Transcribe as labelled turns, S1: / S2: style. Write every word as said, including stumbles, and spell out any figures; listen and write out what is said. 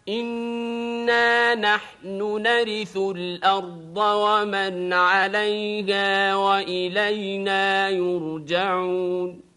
S1: إنا نحن نرث الأرض ومن عليها وإلينا يرجعون